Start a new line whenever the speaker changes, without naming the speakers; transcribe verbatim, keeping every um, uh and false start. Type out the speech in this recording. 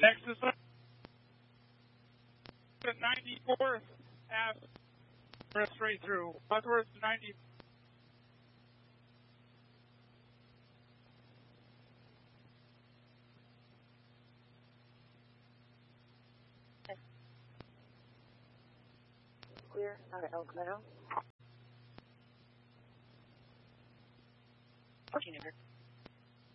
Next is ninety-fourth Ave, straight through. Butterworth ninety.
Clear out of Elk Meadow. fourteen over.